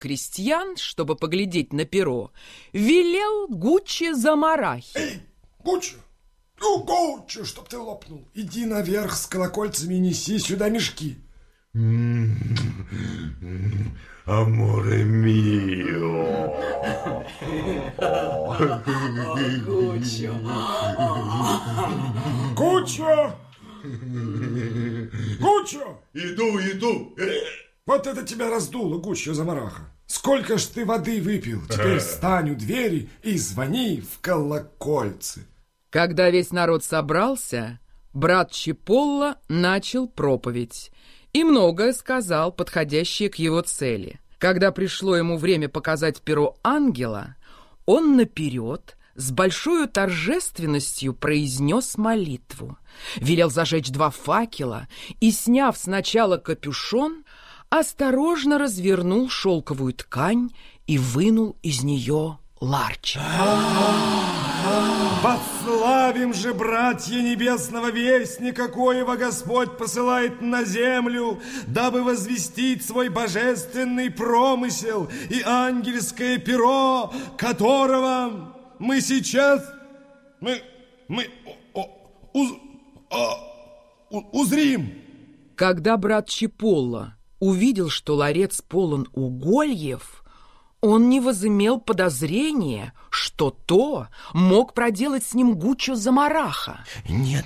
крестьян, чтобы поглядеть на перо, велел Гуччи замарахи. Эй, Гуччи! Ну, Гуччи, чтоб ты лопнул. Иди наверх с колокольцами и неси сюда мешки. Аморе мио. Гуччи! Гуччи! Гуччи! Иду. Вот это тебя раздуло, Гуччи Замараха. Сколько ж ты воды выпил? Теперь встань у двери и звони в колокольцы. Когда весь народ собрался, брат Чиполло начал проповедь и многое сказал, подходящее к его цели. Когда пришло ему время показать перо ангела, он наперед с большой торжественностью произнес молитву, велел зажечь 2 факела и, сняв сначала капюшон, осторожно развернул шелковую ткань и вынул из нее ларчик. Подславим же, братья небесного вестника, коего Господь посылает на землю, дабы возвестить свой божественный промысел и ангельское перо, которого мы сейчас узрим. Когда брат Чиполло увидел, что ларец полон угольев, он не возымел подозрения, что то мог проделать с ним Гуччи Замараха. Нет,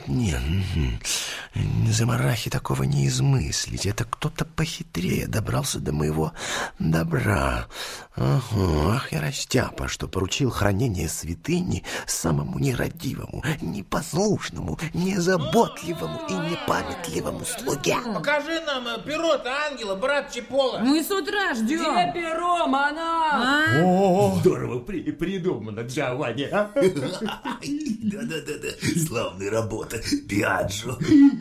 Замарахи такого не измыслить. Это кто-то похитрее добрался до моего добра. Ах, я растяпа, что поручил хранение святыни самому нерадивому, непослушному, незаботливому и непамятливому слуге. Покажи нам перо-то ангела, брат Чиполло. Мы с утра ждем. Где перо, монах? О, Здорово придумано, Джованни. Да, славная работа, Пиаджо.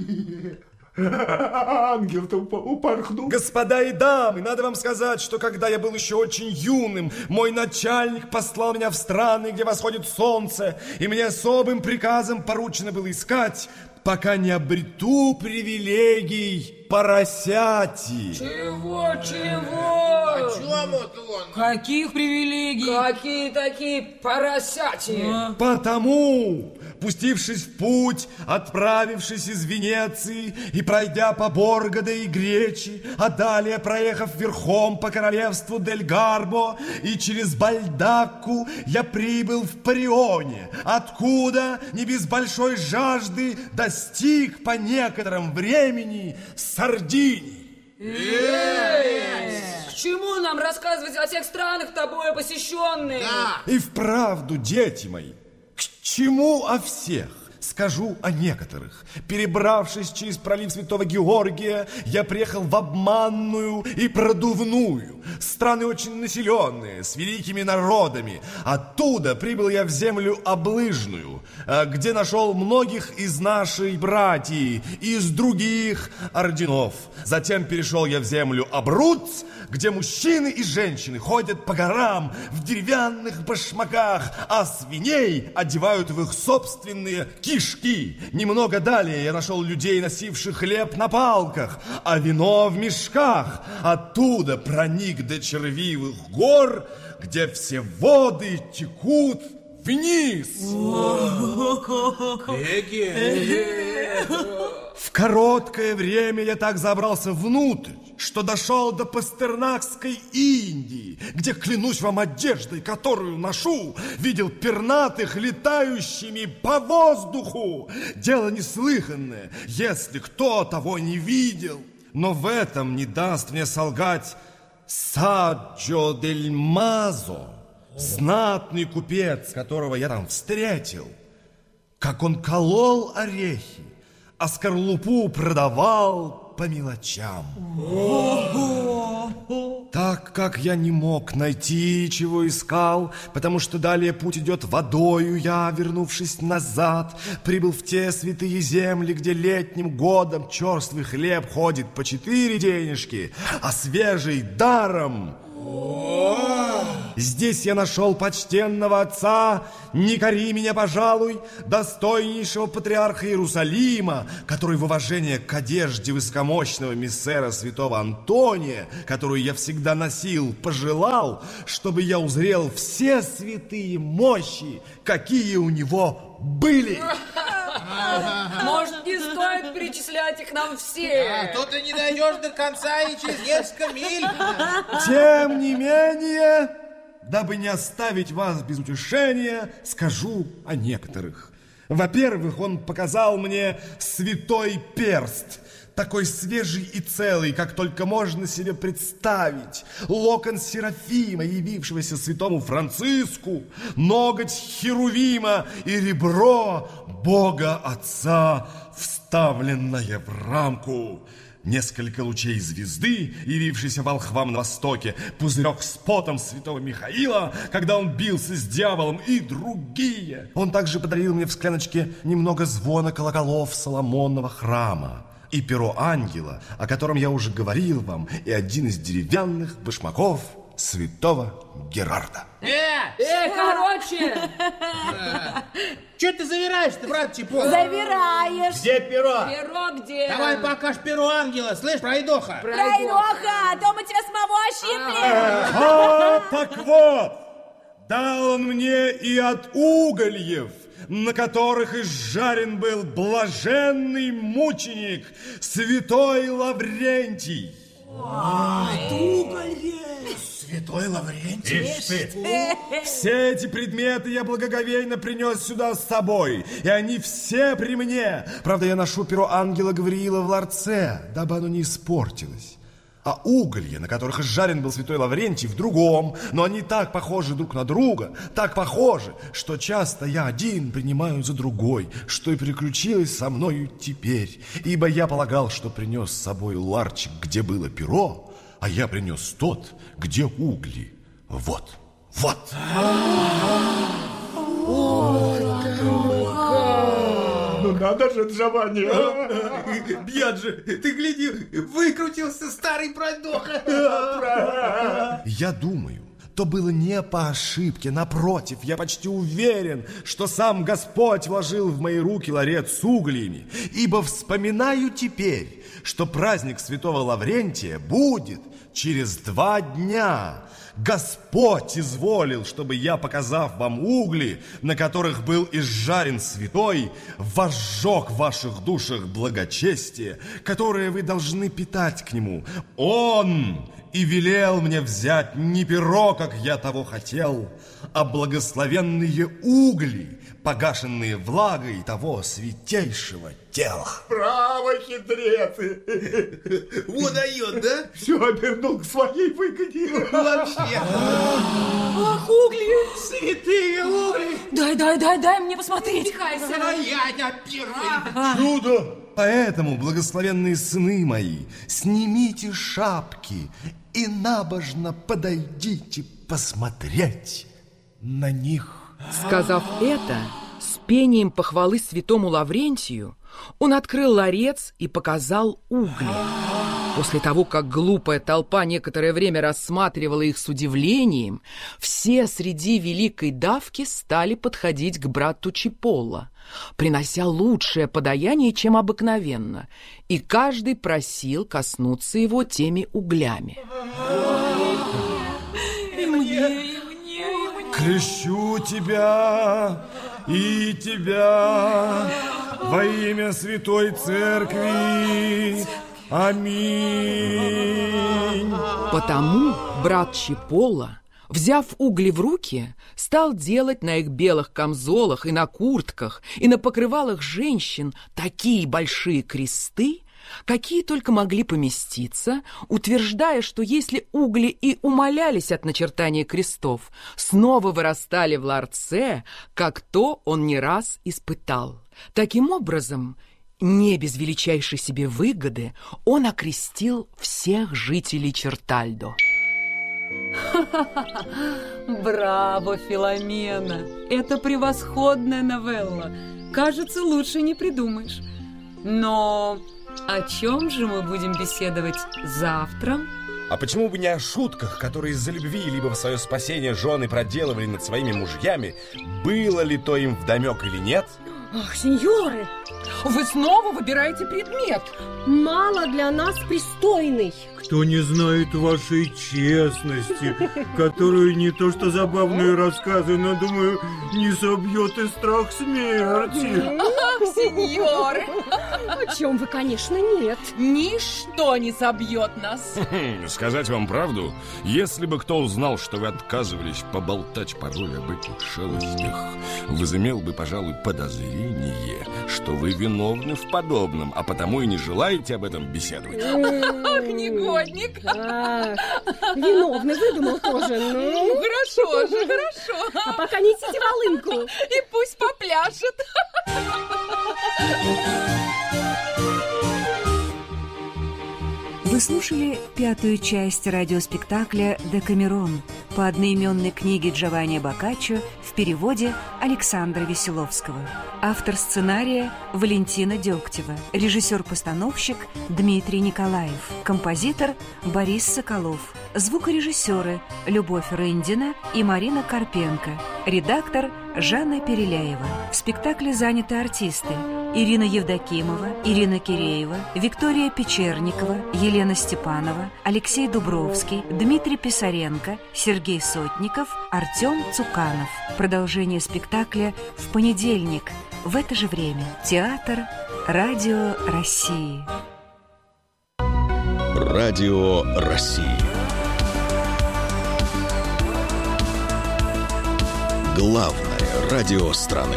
Ангел-то упорхнул. господа и дамы, надо вам сказать, что когда я был еще очень юным, мой начальник послал меня в страны, где восходит солнце, и мне особым приказом поручено было искать, пока не обрету привилегий поросяти. Чего? О чем это он? Каких привилегий? Какие такие поросяти? Потому, пустившись в путь, отправившись из Венеции и пройдя по Боргода и Гречи, а далее проехав верхом по королевству Дель Гарбо и через Бальдакку, я прибыл в Парионе, откуда, не без большой жажды, достиг по некотором времени Сардинии. К чему нам рассказывать о тех странах, тобою посещенных? И вправду, дети мои, к чему о всех? Скажу о некоторых. Перебравшись через пролив Святого Георгия, я приехал в Обманную и Продувную. Страны очень населенные, с великими народами. Оттуда прибыл я в землю Облыжную, где нашел многих из нашей братьи, из других орденов. Затем перешел я в землю Абруц, где мужчины и женщины ходят по горам в деревянных башмаках, а свиней одевают в их собственные кишки. Немного далее я нашел людей, носивших хлеб на палках, а вино в мешках. Оттуда проник до Червивых гор, где все воды текут вниз. В короткое время я так забрался внутрь, что дошел до Пастернакской Индии, где, клянусь вам одеждой, которую ношу, видел пернатых, летающими по воздуху. Дело неслыханное, если кто того не видел. Но в этом не даст мне солгать Саджо дель Мазо, знатный купец, которого я там встретил. Как он колол орехи, а скорлупу продавал по мелочам. Так как я не мог найти, чего искал, потому что далее путь идет водою, я, вернувшись назад, прибыл в те святые земли, где летним годом черствый хлеб ходит по 4 денежки, а свежий даром. Здесь я нашел почтенного отца, не кори меня, пожалуй, достойнейшего патриарха Иерусалима, который в уважение к одежде высокомощного миссера святого Антония, которую я всегда носил, пожелал, чтобы я узрел все святые мощи, какие у него были. Может, не стоит перечислять их нам все? Тут ты не дойдешь до конца и через несколько миль. Тем не менее, дабы не оставить вас без утешения, скажу о некоторых. Во-первых, он показал мне святой перст, такой свежий и целый, как только можно себе представить. Локон Серафима, явившегося святому Франциску, ноготь Херувима и ребро Бога Отца, вставленное в рамку. Несколько лучей звезды, явившейся волхвам на востоке, пузырек с потом святого Михаила, когда он бился с дьяволом, и другие. Он также подарил мне в скляночке немного звона колоколов Соломонова храма, и перо ангела, о котором я уже говорил вам, и один из деревянных башмаков святого Герарда. Короче! Че ты завираешь-то, брат Чипола? Завираешь. Где перо? Перо где? Давай покажь перо ангела, слышь, пройдоха. Пройдоха, а то мы тебя самого ощипли. Так вот, дал он мне и от угольев, на которых изжарен был блаженный мученик святой Лаврентий. Святой Лаврентий. Ишь ты. Все эти предметы я благоговейно принес сюда с собой, и они все при мне. Правда, я ношу перо ангела Гавриила в ларце, дабы оно не испортилось. А уголья, на которых изжарен был святой Лаврентий, в другом, но они так похожи друг на друга, так похожи, что часто я один принимаю за другой, что и приключилось со мною теперь, ибо я полагал, что принес с собой ларчик, где было перо, а я принес тот, где угли. Вот, вот. Ну надо же, Джованни. Бьяджи, ты гляди, выкрутился старый пройдоха. Я думаю, то было не по ошибке, напротив, я почти уверен, что сам Господь вложил в мои руки ларец с углями, ибо вспоминаю теперь, что праздник святого Лаврентия будет через 2 дня. Господь изволил, чтобы я, показав вам угли, на которых был изжарен святой, возжег в ваших душах благочестие, которое вы должны питать к нему. Он и велел мне взять не перо, как я того хотел, а благословенные угли, погашенные влагой того святейшего тела. Браво, хитрец. Удает, да? Все обернул к своей выгоде. Вообще. Ах, угли! Святые угли. Дай мне посмотреть. А я первый. Чудо! Поэтому, благословенные сыны мои, снимите шапки и набожно подойдите посмотреть на них. Сказав это, с пением похвалы святому Лаврентию, он открыл ларец и показал угли. После того, как глупая толпа некоторое время рассматривала их с удивлением, все среди великой давки стали подходить к брату Чиполло, принося лучшее подаяние, чем обыкновенно, и каждый просил коснуться его теми углями. Крещу тебя и тебя во имя Святой Церкви. Аминь. Потому брат Чиполло, взяв угли в руки, стал делать на их белых камзолах и на куртках, и на покрывалах женщин такие большие кресты, какие только могли поместиться, утверждая, что если угли и умалялись от начертания крестов, снова вырастали в ларце, как то он не раз испытал. Таким образом, не без величайшей себе выгоды, он окрестил всех жителей Чертальдо. Браво, Филомена! Это превосходная новелла. Кажется, лучше не придумаешь. Но о чем же мы будем беседовать завтра? А почему бы не о шутках, которые из-за любви либо в свое спасение жены проделывали над своими мужьями, было ли то им вдомек или нет? Ах, сеньоры! Вы снова выбираете предмет. Мало для нас пристойный. Кто не знает вашей честности, которую не то что забавные рассказы, но, думаю, не собьет и страх смерти. Ах, сеньоры! О чем вы, конечно, нет. Ничто не собьет нас. Сказать вам правду, если бы кто узнал, что вы отказывались поболтать порой об этих шалостях, возымел бы, пожалуй, подозрение, что вы виновны в подобном, а потому и не желаете об этом беседовать. Ах, негодник! Виновный выдумал тоже. Ну, хорошо же, хорошо. А пока несите волынку. И пусть попляшет. Вы слушали 5-ю часть радиоспектакля «Декамерон» по одноименной книге Джованни Боккаччо в переводе Александра Веселовского. Автор сценария Валентина Дегтева. Режиссер-постановщик Дмитрий Николаев. Композитор Борис Соколов. Звукорежиссеры Любовь Рындина и Марина Карпенко. Редактор Жанна Переляева. В спектакле заняты артисты: Ирина Евдокимова, Ирина Киреева, Виктория Печерникова, Елена Степанова, Алексей Дубровский, Дмитрий Писаренко, Сергей Сотников, Артем Цуканов. Продолжение спектакля в понедельник в это же время. Театр Радио России. Радио России. Главное радио страны.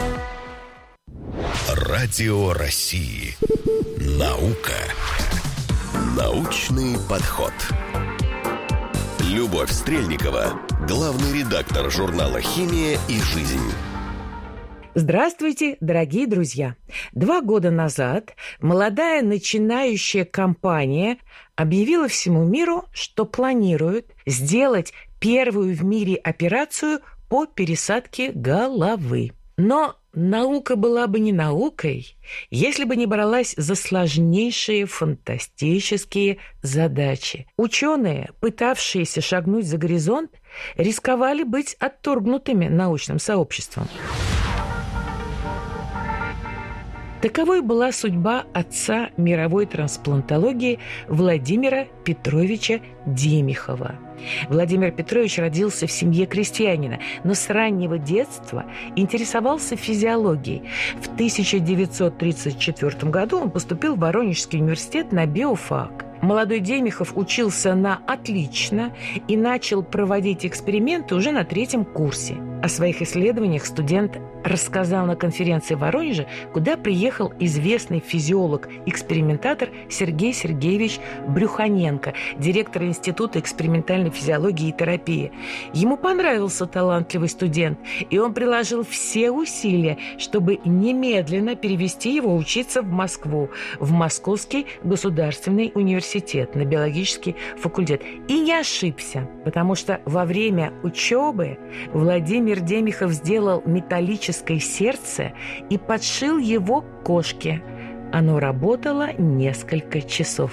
Радио России. Наука. Научный подход. Любовь Стрельникова, главный редактор журнала «Химия и жизнь». Здравствуйте, дорогие друзья! 2 года назад молодая начинающая компания объявила всему миру, что планирует сделать первую в мире операцию по пересадке головы. Но наука была бы не наукой, если бы не бралась за сложнейшие фантастические задачи. Ученые, пытавшиеся шагнуть за горизонт, рисковали быть отторгнутыми научным сообществом. Таковой была судьба отца мировой трансплантологии Владимира Петровича Демихова. Владимир Петрович родился в семье крестьянина, но с раннего детства интересовался физиологией. В 1934 году он поступил в Воронежский университет на биофак. Молодой Демихов учился на отлично и начал проводить эксперименты уже на 3-м курсе. О своих исследованиях студент рассказал на конференции в Воронеже, куда приехал известный физиолог-экспериментатор Сергей Сергеевич Брюханенко, директор Института экспериментальной физиологии и терапии. Ему понравился талантливый студент, и он приложил все усилия, чтобы немедленно перевести его учиться в Москву, в Московский государственный университет, на биологический факультет. И не ошибся, потому что во время учебы Владимир Демихов сделал металлическое сердце и подшил его к кошке. Оно работало несколько часов.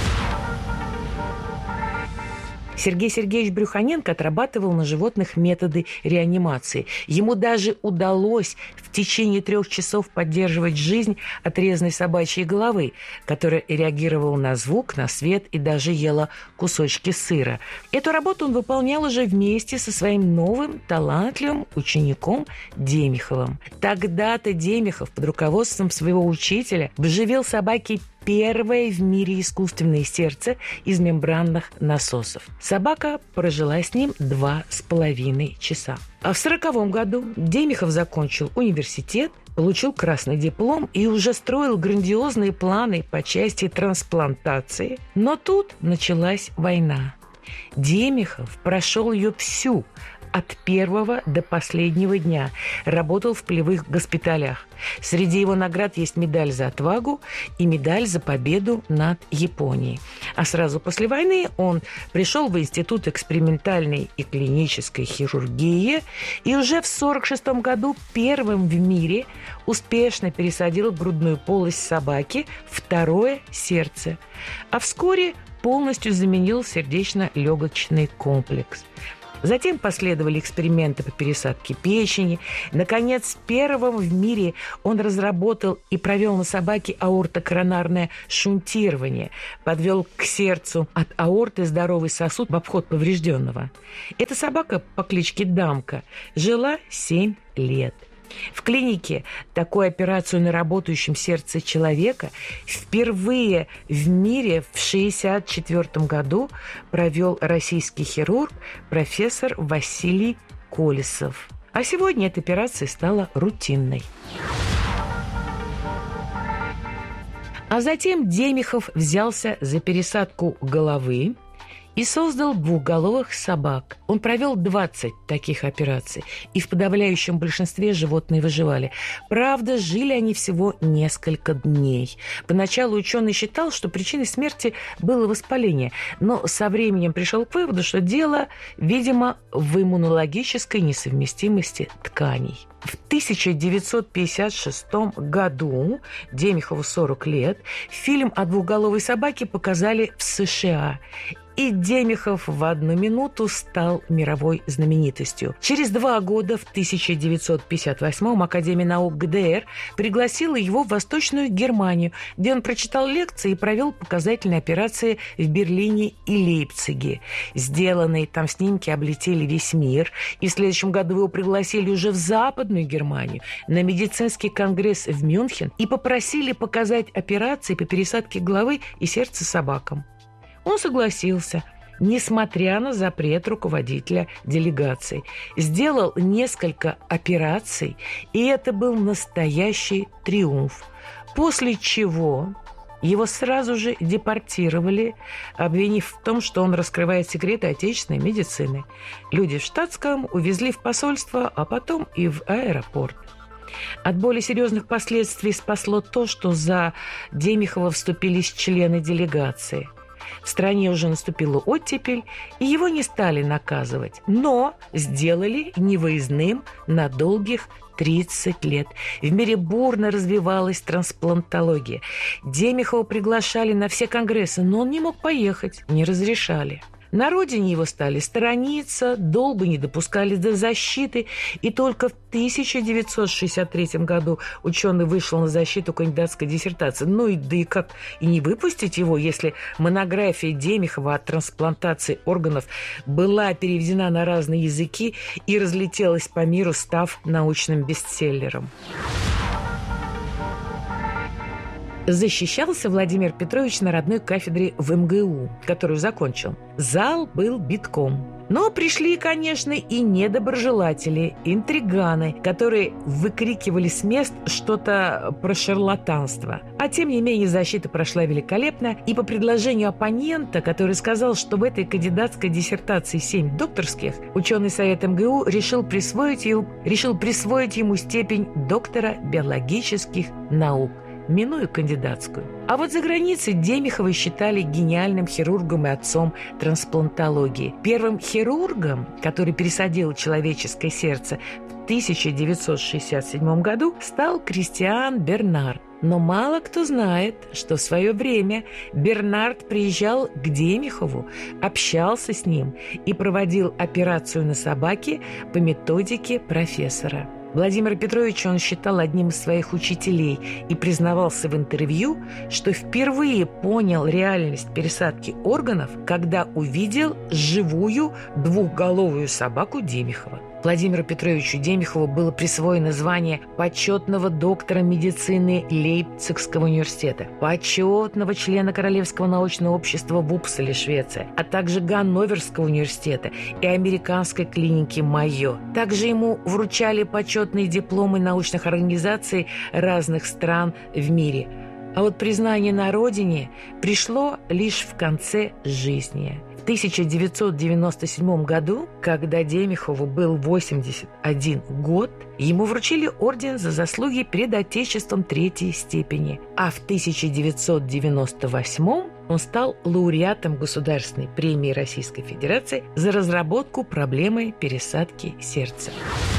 Сергей Сергеевич Брюханенко отрабатывал на животных методы реанимации. Ему даже удалось в течение 3 часов поддерживать жизнь отрезанной собачьей головы, которая реагировала на звук, на свет и даже ела кусочки сыра. Эту работу он выполнял уже вместе со своим новым талантливым учеником Демиховым. Тогда-то Демихов под руководством своего учителя вживил собаке первое в мире искусственное сердце из мембранных насосов. Собака прожила с ним 2,5 часа. А в 1940 году Демихов закончил университет, получил красный диплом и уже строил грандиозные планы по части трансплантации. Но тут началась война. Демихов прошел ее всю, от первого до последнего дня. Работал в полевых госпиталях. Среди его наград есть медаль за отвагу и медаль за победу над Японией. А сразу после войны он пришел в Институт экспериментальной и клинической хирургии и уже в 1946 году первым в мире успешно пересадил в грудную полость собаки второе сердце, а вскоре полностью заменил сердечно-легочный комплекс. Затем последовали эксперименты по пересадке печени. Наконец, первым в мире он разработал и провел на собаке аортокоронарное шунтирование. Подвел к сердцу от аорты здоровый сосуд в обход поврежденного. Эта собака по кличке Дамка жила 7 лет. В клинике такую операцию на работающем сердце человека впервые в мире в 1964 году провел российский хирург профессор Василий Колесов. А сегодня эта операция стала рутинной. А затем Демихов взялся за пересадку головы и создал двухголовых собак. Он провел 20 таких операций, и в подавляющем большинстве животные выживали. Правда, жили они всего несколько дней. Поначалу ученый считал, что причиной смерти было воспаление, но со временем пришел к выводу, что дело, видимо, в иммунологической несовместимости тканей. В 1956 году, Демихову 40 лет, фильм о двухголовой собаке показали в США. И Демихов в 1 минуту стал мировой знаменитостью. Через 2 года, в 1958-м, Академия наук ГДР пригласила его в Восточную Германию, где он прочитал лекции и провел показательные операции в Берлине и Лейпциге. Сделанные там снимки облетели весь мир, и в следующем году его пригласили уже в Западную Германию на медицинский конгресс в Мюнхен и попросили показать операции по пересадке головы и сердца собакам. Он согласился, несмотря на запрет руководителя делегации. Сделал несколько операций, и это был настоящий триумф. После чего его сразу же депортировали, обвинив в том, что он раскрывает секреты отечественной медицины. Люди в штатском увезли в посольство, а потом и в аэропорт. От более серьезных последствий спасло то, что за Демихова вступились члены делегации. В стране уже наступила оттепель, и его не стали наказывать, но сделали невыездным на долгих 30 лет. В мире бурно развивалась трансплантология. Демихова приглашали на все конгрессы, но он не мог поехать, не разрешали. На родине его стали сторониться, долго не допускали до защиты, и только в 1963 году ученый вышел на защиту кандидатской диссертации. Да и как и не выпустить его, если монография Демихова о трансплантации органов была переведена на разные языки и разлетелась по миру, став научным бестселлером. Защищался Владимир Петрович на родной кафедре в МГУ, которую закончил. Зал был битком. Но пришли, конечно, и недоброжелатели, интриганы, которые выкрикивали с мест что-то про шарлатанство. А тем не менее защита прошла великолепно, и по предложению оппонента, который сказал, что в этой кандидатской диссертации 7 докторских, ученый совет МГУ решил присвоить ему степень доктора биологических наук, минуя кандидатскую. А вот за границей Демихова считали гениальным хирургом и отцом трансплантологии. Первым хирургом, который пересадил человеческое сердце в 1967 году, стал Кристиан Бернар. Но мало кто знает, что в свое время Бернард приезжал к Демихову, общался с ним и проводил операцию на собаке по методике профессора. Владимира Петровича он считал одним из своих учителей и признавался в интервью, что впервые понял реальность пересадки органов, когда увидел живую двухголовую собаку Демихова. Владимиру Петровичу Демихову было присвоено звание почетного доктора медицины Лейпцигского университета, почетного члена Королевского научного общества в Упсале, Швеция, а также Ганноверского университета и американской клиники Майо. Также ему вручали почетные дипломы научных организаций разных стран в мире. А вот признание на родине пришло лишь в конце жизни. В 1997 году, когда Демихову был 81 год, ему вручили орден за заслуги перед Отечеством третьей степени, а в 1998 он стал лауреатом Государственной премии Российской Федерации за разработку проблемы пересадки сердца.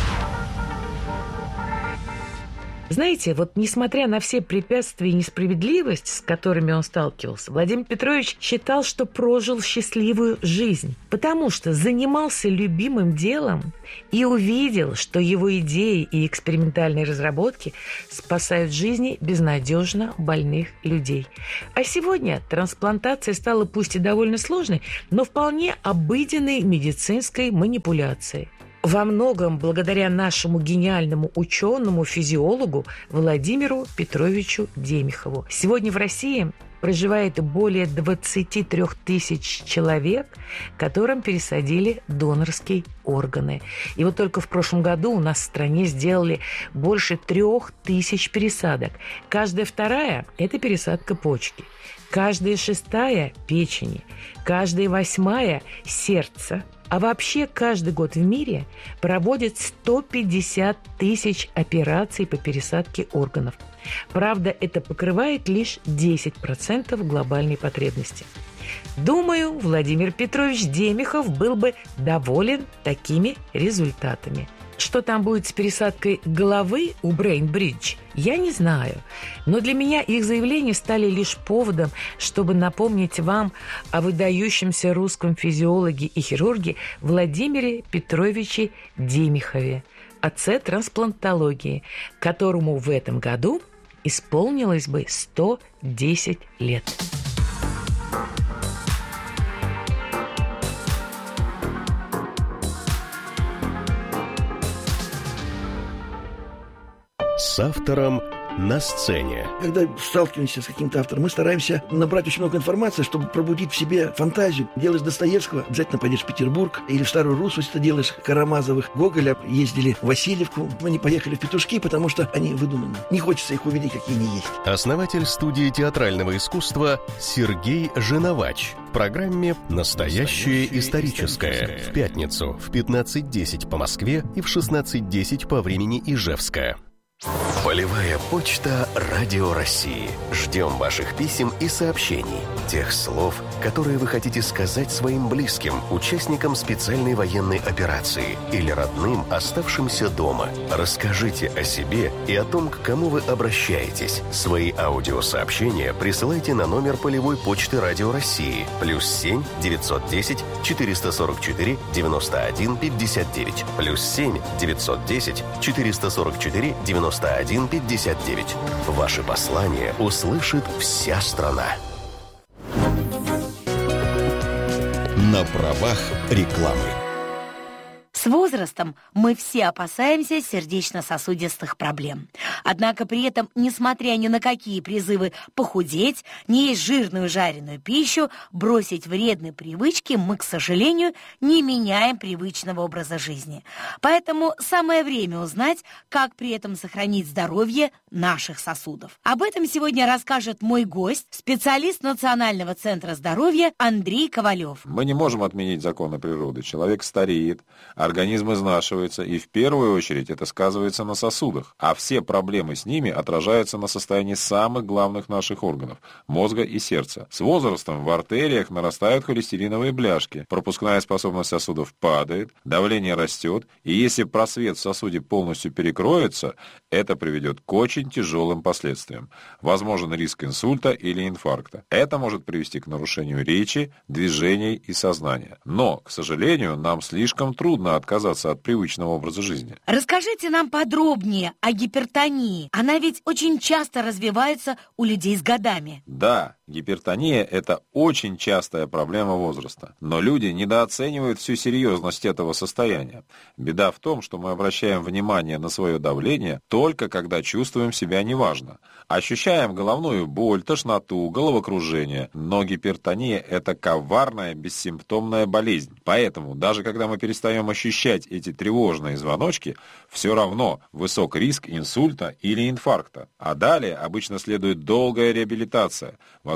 Знаете, вот несмотря на все препятствия и несправедливость, с которыми он сталкивался, Владимир Петрович считал, что прожил счастливую жизнь, потому что занимался любимым делом и увидел, что его идеи и экспериментальные разработки спасают жизни безнадежно больных людей. А сегодня трансплантация стала пусть и довольно сложной, но вполне обыденной медицинской манипуляцией. Во многом благодаря нашему гениальному ученому-физиологу Владимиру Петровичу Демихову. Сегодня в России проживает более 23 тысяч человек, которым пересадили донорские органы. И вот только в прошлом году у нас в стране сделали больше 3000 пересадок. Каждая вторая – это пересадка почки. Каждая шестая – печени. Каждая восьмая – сердца. А вообще каждый год в мире проводят 150 тысяч операций по пересадке органов. Правда, это покрывает лишь 10% глобальной потребности. Думаю, Владимир Петрович Демихов был бы доволен такими результатами. Что там будет с пересадкой головы у Брейн-Бридж, я не знаю. Но для меня их заявления стали лишь поводом, чтобы напомнить вам о выдающемся русском физиологе и хирурге Владимире Петровиче Демихове, отце трансплантологии, которому в этом году исполнилось бы 110 лет. С автором на сцене. Когда сталкиваемся с каким-то автором, мы стараемся набрать очень много информации, чтобы пробудить в себе фантазию. Делаешь Достоевского, обязательно пойдешь в Петербург. Или в Старую Руссу, если ты делаешь Карамазовых. Гоголя ездили в Васильевку. Мы не поехали в Петушки, потому что они выдуманы. Не хочется их увидеть, какие они есть. Основатель студии театрального искусства Сергей Женовач. В программе «Настоящее историческое». В пятницу в 15:10 по Москве и в 16:10 по времени Ижевска. Полевая почта Радио России. Ждем ваших писем и сообщений. Тех слов, которые вы хотите сказать своим близким, участникам специальной военной операции или родным, оставшимся дома. Расскажите о себе и о том, к кому вы обращаетесь. Свои аудиосообщения присылайте на номер полевой почты Радио России +7 910 444 91 59 +7 910 444 91 59. Ваши послания услышит вся страна. На правах рекламы. С возрастом мы все опасаемся сердечно-сосудистых проблем. Однако при этом, несмотря ни на какие призывы похудеть, не есть жирную жареную пищу, бросить вредные привычки, мы, к сожалению, не меняем привычного образа жизни. Поэтому самое время узнать, как при этом сохранить здоровье наших сосудов. Об этом сегодня расскажет мой гость, специалист Национального центра здоровья Андрей Ковалев. Мы не можем отменить законы природы. Человек стареет, организм изнашивается, и в первую очередь это сказывается на сосудах. А все проблемы с ними отражаются на состоянии самых главных наших органов – мозга и сердца. С возрастом в артериях нарастают холестериновые бляшки, пропускная способность сосудов падает, давление растет, и если просвет в сосуде полностью перекроется, это приведет к очень тяжелым последствиям. Возможен риск инсульта или инфаркта. Это может привести к нарушению речи, движений и сознания. Но, к сожалению, нам слишком трудно отказаться от привычного образа жизни. Расскажите нам подробнее о гипертонии. Она ведь очень часто развивается у людей с годами. Да, гипертония – это очень частая проблема возраста. Но люди недооценивают всю серьезность этого состояния. Беда в том, что мы обращаем внимание на свое давление только когда чувствуем себя неважно. Ощущаем головную боль, тошноту, головокружение. Но гипертония – это коварная, бессимптомная болезнь. Поэтому, даже когда мы перестаем ощущать эти тревожные звоночки, все равно высок риск инсульта или инфаркта. А далее обычно следует долгая реабилитация, возможно,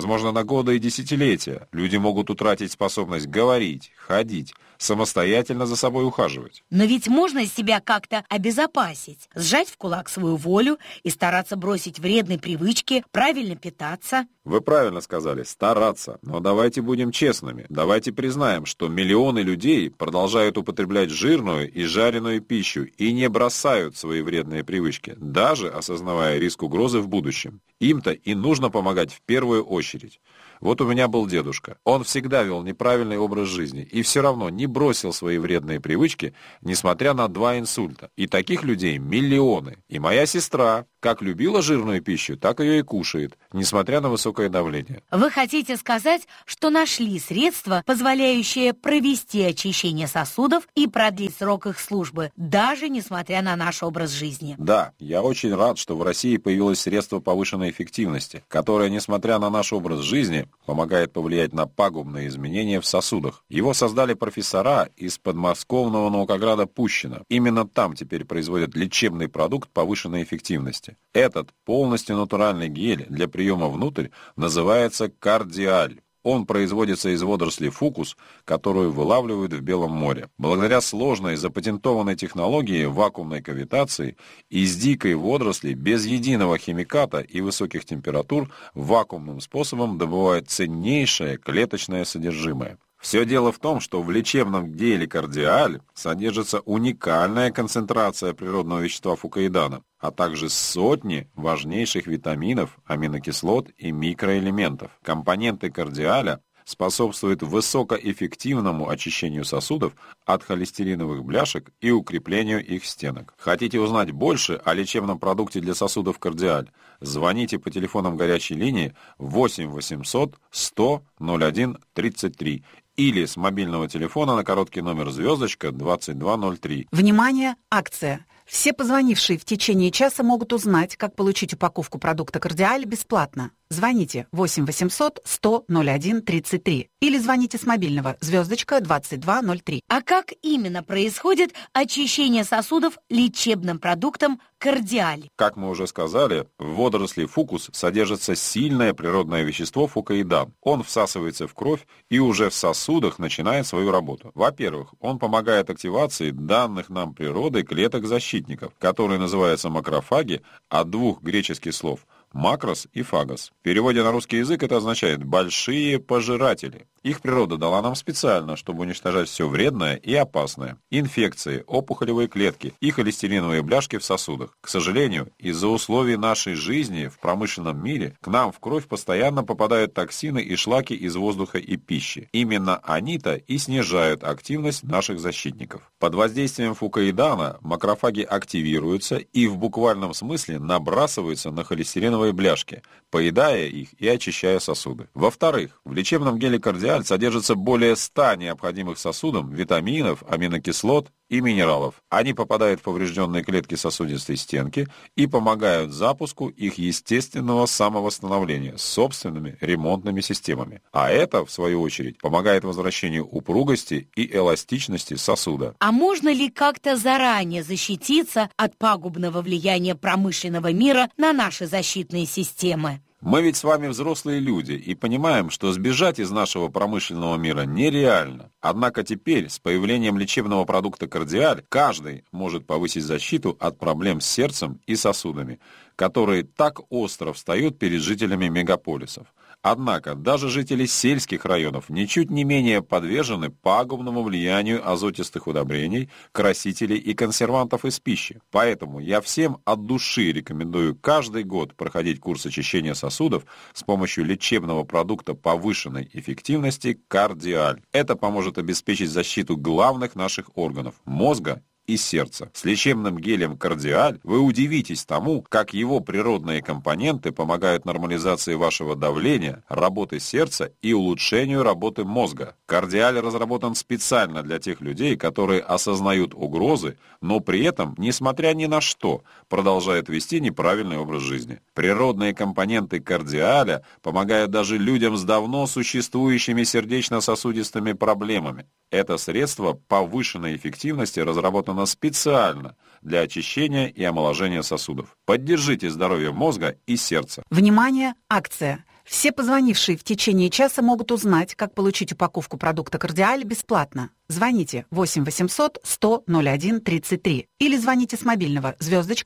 возможно, на годы и десятилетия. Люди могут утратить способность говорить, ходить, самостоятельно за собой ухаживать. Но ведь можно себя как-то обезопасить, сжать в кулак свою волю и стараться бросить вредные привычки, правильно питаться. Вы правильно сказали, стараться. Но давайте будем честными. Давайте признаем, что миллионы людей продолжают употреблять жирную и жареную пищу и не бросают свои вредные привычки, даже осознавая риск угрозы в будущем. Им-то и нужно помогать в первую очередь. Вот у меня был дедушка. Он всегда вел неправильный образ жизни и все равно не бросил свои вредные привычки, несмотря на 2 инсульта. И таких людей миллионы. И моя сестра как любила жирную пищу, так ее и кушает, несмотря на высокое давление. Вы хотите сказать, что нашли средства, позволяющие провести очищение сосудов и продлить срок их службы, даже несмотря на наш образ жизни? Да, я очень рад, что в России появилось средство повышенной эффективности, которое, несмотря на наш образ жизни, помогает повлиять на пагубные изменения в сосудах. Его создали профессора из подмосковного Наукограда Пущино. Именно там теперь производят лечебный продукт повышенной эффективности. Этот полностью натуральный гель для приема внутрь называется кардиаль. Он производится из водорослей фукус, которую вылавливают в Белом море. Благодаря сложной запатентованной технологии вакуумной кавитации из дикой водоросли без единого химиката и высоких температур вакуумным способом добывают ценнейшее клеточное содержимое. Все дело в том, что в лечебном геле кардиаль содержится уникальная концентрация природного вещества фукоидана, а также сотни важнейших витаминов, аминокислот и микроэлементов. Компоненты кардиаля способствует высокоэффективному очищению сосудов от холестериновых бляшек и укреплению их стенок. Хотите узнать больше о лечебном продукте для сосудов кардиаль? Звоните по телефонам горячей линии 8 800 100 01 33 или с мобильного телефона на короткий номер звездочка 2203. Внимание, акция! Все позвонившие в течение часа могут узнать, как получить упаковку продукта «Кардиаль» бесплатно. Звоните 8 800 100 01 33 или звоните с мобильного звездочка 2203. А как именно происходит очищение сосудов лечебным продуктом «Кардиаль»? Как мы уже сказали, в водоросли фукус содержится сильное природное вещество фукоидан. Он всасывается в кровь и уже в сосудах начинает свою работу. Во-первых, он помогает активации данных нам природой клеток-защитников, которые называются макрофаги, от 2 греческих слов «макрос» и «фагос». В переводе на русский язык это означает «большие пожиратели». Их природа дала нам специально, чтобы уничтожать все вредное и опасное. Инфекции, опухолевые клетки и холестериновые бляшки в сосудах. К сожалению, из-за условий нашей жизни в промышленном мире к нам в кровь постоянно попадают токсины и шлаки из воздуха и пищи. Именно они-то и снижают активность наших защитников. Под воздействием фукоидана макрофаги активируются и в буквальном смысле набрасываются на холестериновые бляшки, поедая их и очищая сосуды. Во-вторых, в лечебном геле кардиаль содержится более 100 необходимых сосудам витаминов, аминокислот и минералов. Они попадают в поврежденные клетки сосудистой стенки и помогают запуску их естественного самовосстановления собственными ремонтными системами. А это, в свою очередь, помогает возвращению упругости и эластичности сосуда. А можно ли как-то заранее защититься от пагубного влияния промышленного мира на наши защитные системы? Мы ведь с вами взрослые люди и понимаем, что сбежать из нашего промышленного мира нереально. Однако теперь, с появлением лечебного продукта «Кардиаль», каждый может повысить защиту от проблем с сердцем и сосудами, которые так остро встают перед жителями мегаполисов. Однако даже жители сельских районов ничуть не менее подвержены пагубному влиянию азотистых удобрений, красителей и консервантов из пищи. Поэтому я всем от души рекомендую каждый год проходить курс очищения сосудов с помощью лечебного продукта повышенной эффективности «Кардиаль». Это поможет обеспечить защиту главных наших органов – мозга и сердца. С лечебным гелем «Кардиаль» вы удивитесь тому, как его природные компоненты помогают нормализации вашего давления, работы сердца и улучшению работы мозга. «Кардиаль» разработан специально для тех людей, которые осознают угрозы, но при этом, несмотря ни на что, продолжают вести неправильный образ жизни. Природные компоненты «Кардиаля» помогают даже людям с давно существующими сердечно-сосудистыми проблемами. Это средство повышенной эффективности разработано специально для очищения и омоложения сосудов. Поддержите здоровье мозга и сердца. Внимание, акция! Все позвонившие в течение часа могут узнать, как получить упаковку продукта «Кардиаль» бесплатно. Звоните 8 800 100 01 33 или звоните с мобильного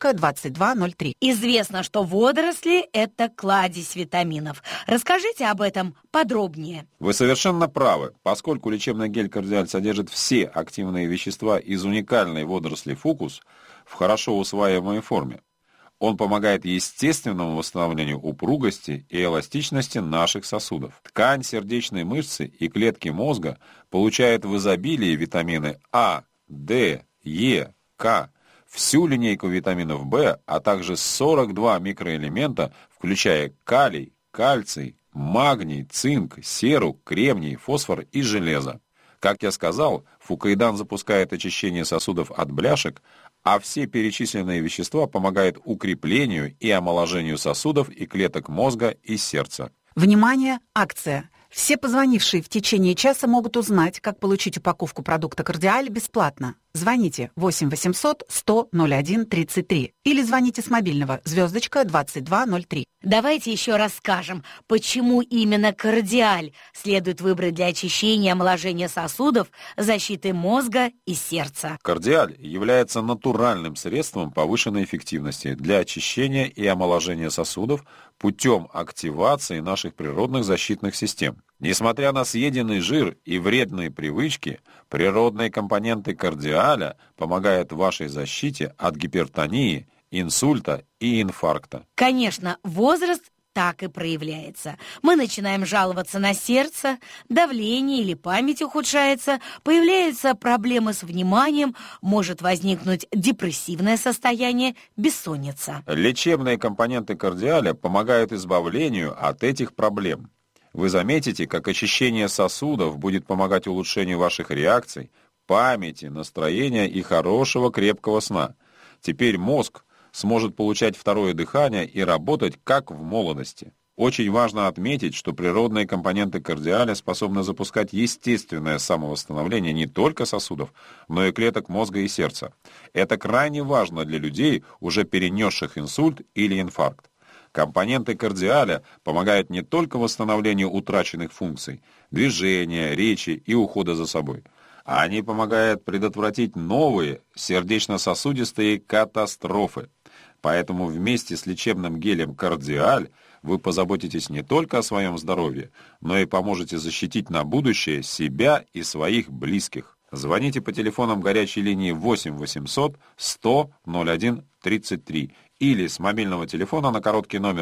*2203. Известно, что водоросли – это кладезь витаминов. Расскажите об этом подробнее. Вы совершенно правы, поскольку лечебный гель «Кардиаль» содержит все активные вещества из уникальной водоросли фукус в хорошо усваиваемой форме. Он помогает естественному восстановлению упругости и эластичности наших сосудов. Ткань сердечной мышцы и клетки мозга получают в изобилии витамины А, Д, Е, К, всю линейку витаминов В, а также 42 микроэлемента, включая калий, кальций, магний, цинк, серу, кремний, фосфор и железо. Как я сказал, фукоидан запускает очищение сосудов от бляшек, а все перечисленные вещества помогают укреплению и омоложению сосудов и клеток мозга и сердца. Внимание! Акция! Все позвонившие в течение часа могут узнать, как получить упаковку продукта «Кардиаль» бесплатно. Звоните 8 800 100 01 33 или звоните с мобильного *2203. Давайте еще расскажем, почему именно «Кардиаль» следует выбрать для очищения и омоложения сосудов, защиты мозга и сердца. «Кардиаль» является натуральным средством повышенной эффективности для очищения и омоложения сосудов путем активации наших природных защитных систем. Несмотря на съеденный жир и вредные привычки, природные компоненты «Кардиаля» помогают вашей защите от гипертонии, инсульта и инфаркта. Конечно, возраст так и проявляется. Мы начинаем жаловаться на сердце, давление или память ухудшается, появляются проблемы с вниманием, может возникнуть депрессивное состояние, бессонница. Лечебные компоненты «Кардиаля» помогают избавлению от этих проблем. Вы заметите, как очищение сосудов будет помогать улучшению ваших реакций, памяти, настроения и хорошего крепкого сна. Теперь мозг сможет получать второе дыхание и работать как в молодости. Очень важно отметить, что природные компоненты «Кардиаля» способны запускать естественное самовосстановление не только сосудов, но и клеток мозга и сердца. Это крайне важно для людей, уже перенесших инсульт или инфаркт. Компоненты «Кардиаля» помогают не только восстановлению утраченных функций, движения, речи и ухода за собой. Они помогают предотвратить новые сердечно-сосудистые катастрофы. Поэтому вместе с лечебным гелем «Кардиаль» вы позаботитесь не только о своем здоровье, но и поможете защитить на будущее себя и своих близких. Звоните по телефонам горячей линии 8 800 100 01 33 или с мобильного телефона на короткий номер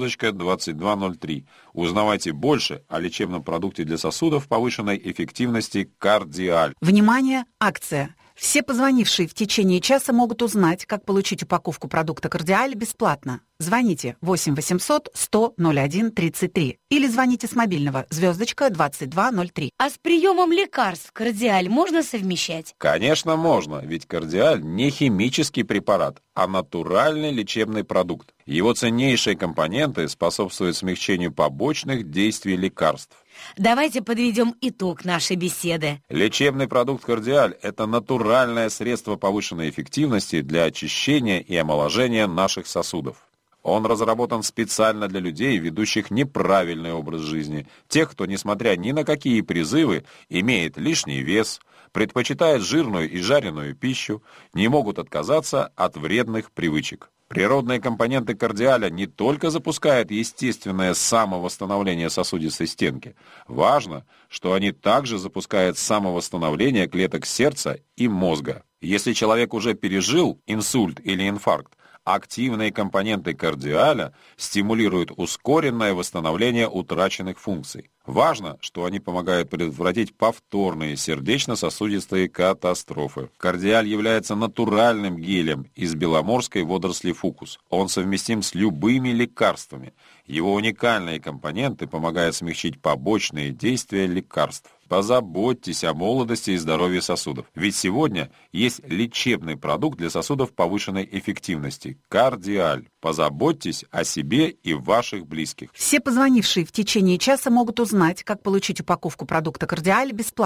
*2203. Узнавайте больше о лечебном продукте для сосудов повышенной эффективности «Кардиаль». Внимание! Акция! Все позвонившие в течение часа могут узнать, как получить упаковку продукта «Кардиаль» бесплатно. Звоните 8 800 100 01 33 или звоните с мобильного *2203. А с приемом лекарств «Кардиаль» можно совмещать? Конечно, можно, ведь «Кардиаль» не химический препарат, а натуральный лечебный продукт. Его ценнейшие компоненты способствуют смягчению побочных действий лекарств. Давайте подведем итог нашей беседы. Лечебный продукт «Кардиаль» — это натуральное средство повышенной эффективности для очищения и омоложения наших сосудов. Он разработан специально для людей, ведущих неправильный образ жизни, тех, кто, несмотря ни на какие призывы, имеет лишний вес, предпочитает жирную и жареную пищу, не могут отказаться от вредных привычек. Природные компоненты «Кардиаля» не только запускают естественное самовосстановление сосудистой стенки. Важно, что они также запускают самовосстановление клеток сердца и мозга. Если человек уже пережил инсульт или инфаркт, активные компоненты «Кардиаля» стимулируют ускоренное восстановление утраченных функций. Важно, что они помогают предотвратить повторные сердечно-сосудистые катастрофы. «Кардиаль» является натуральным гелем из беломорской водоросли фукус. Он совместим с любыми лекарствами. Его уникальные компоненты помогают смягчить побочные действия лекарств. Позаботьтесь о молодости и здоровье сосудов. Ведь сегодня есть лечебный продукт для сосудов повышенной эффективности – «Кардиаль». Позаботьтесь о себе и ваших близких. Все позвонившие в течение часа могут узнать, как получить упаковку продукта «Кардиаль» бесплатно.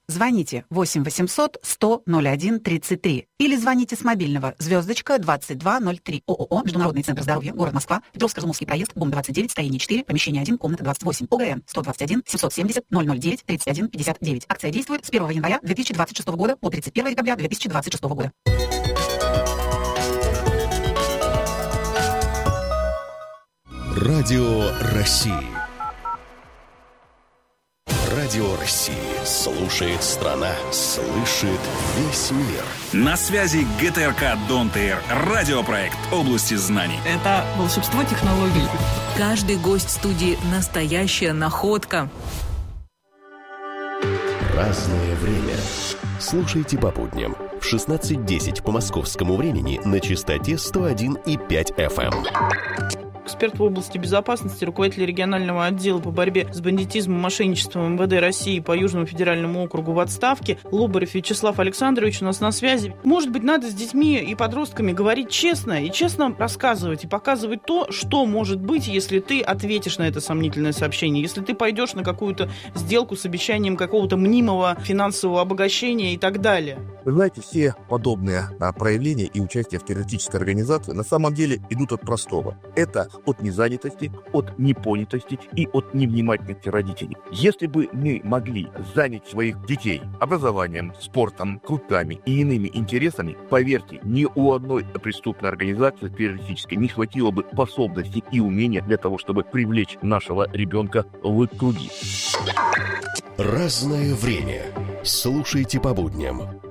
Звоните 8 800 100 01 33 или звоните с мобильного звездочка 2203. ООО «Международный центр здоровья», город Москва, Петровско-Разумовский проезд, дом 29, строение 4, помещение 1, комната 28. ОГРН 121 770 009 31 59. Акция действует с 1 января 2026 года по 31 декабря 2026 года. Радио России. Радио России. Слушает страна, слышит весь мир. На связи ГТРК Дон-ТР. Радиопроект области знаний. Это волшебство технологий. Каждый гость студии – настоящая находка. Разное время. Слушайте по будням в 16:10 по московскому времени на частоте 101,5 FM. Эксперт в области безопасности, руководитель регионального отдела по борьбе с бандитизмом и мошенничеством МВД России по Южному федеральному округу в отставке Лобарев Вячеслав Александрович у нас на связи. Может быть, надо с детьми и подростками говорить честно и честно рассказывать и показывать то, что может быть, если ты ответишь на это сомнительное сообщение, если ты пойдешь на какую-то сделку с обещанием какого-то мнимого финансового обогащения и так далее. Вы знаете, все подобные проявления и участие в террористической организации на самом деле идут от простого. Это от незанятости, от непонятости и от невнимательности родителей. Если бы мы могли занять своих детей образованием, спортом, кружками и иными интересами, поверьте, ни у одной преступной организации террористической не хватило бы способностей и умения для того, чтобы привлечь нашего ребенка в круги. Разное время. Слушайте по будням